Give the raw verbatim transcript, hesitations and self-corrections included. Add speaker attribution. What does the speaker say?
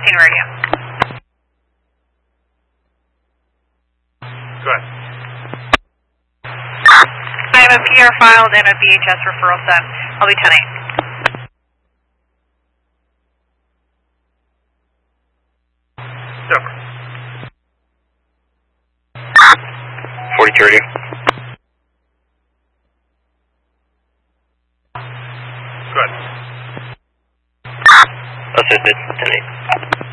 Speaker 1: sixteen radio.
Speaker 2: Go ahead.
Speaker 1: I have a P R filed and a V H S referral sent. I'll be ten eight.
Speaker 2: Over.
Speaker 3: forty-two radio.
Speaker 2: Go ahead.
Speaker 3: Assisted, ten eight.